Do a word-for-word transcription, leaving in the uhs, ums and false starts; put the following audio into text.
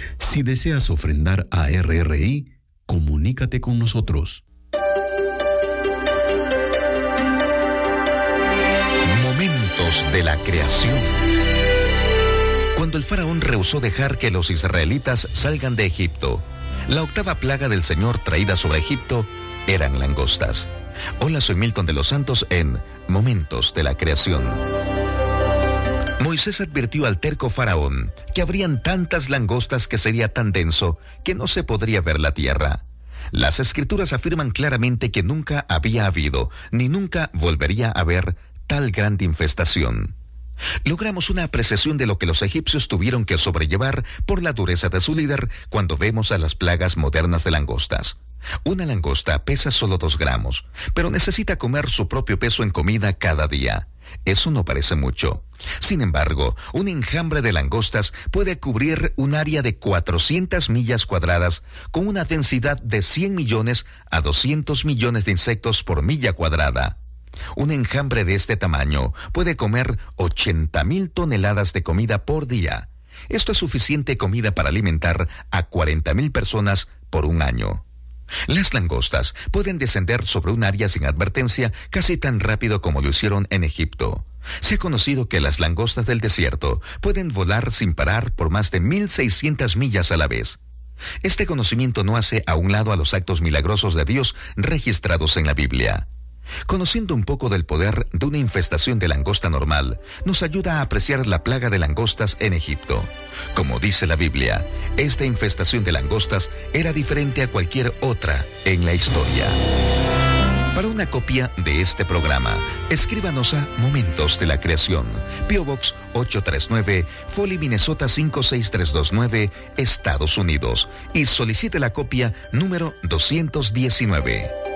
Si deseas ofrendar a R R I, comunícate con nosotros. Momentos de la creación. Cuando el faraón rehusó dejar que los israelitas salgan de Egipto, la octava plaga del Señor traída sobre Egipto eran langostas. Hola, soy Milton de los Santos en Momentos de la Creación. Moisés advirtió al terco faraón que habrían tantas langostas que sería tan denso que no se podría ver la tierra. Las escrituras afirman claramente que nunca había habido, ni nunca volvería a haber tal grande infestación. Logramos una apreciación de lo que los egipcios tuvieron que sobrellevar por la dureza de su líder cuando vemos a las plagas modernas de langostas. Una langosta pesa solo dos gramos, pero necesita comer su propio peso en comida cada día. Eso no parece mucho. Sin embargo, un enjambre de langostas puede cubrir un área de cuatrocientas millas cuadradas con una densidad de cien millones a doscientos millones de insectos por milla cuadrada. Un enjambre de este tamaño puede comer ochenta mil toneladas de comida por día. Esto es suficiente comida para alimentar a cuarenta mil personas por un año. Las langostas pueden descender sobre un área sin advertencia casi tan rápido como lo hicieron en Egipto. Se ha conocido que las langostas del desierto pueden volar sin parar por más de mil seiscientas millas a la vez. Este conocimiento no hace a un lado a los actos milagrosos de Dios registrados en la Biblia. Conociendo un poco del poder de una infestación de langosta normal, nos ayuda a apreciar la plaga de langostas en Egipto. Como dice la Biblia, esta infestación de langostas era diferente a cualquier otra en la historia. Para una copia de este programa, escríbanos a Momentos de la Creación, P O Box ocho tres nueve, Foley, Minnesota cinco seis tres dos nueve, Estados Unidos, y solicite la copia número doscientos diecinueve.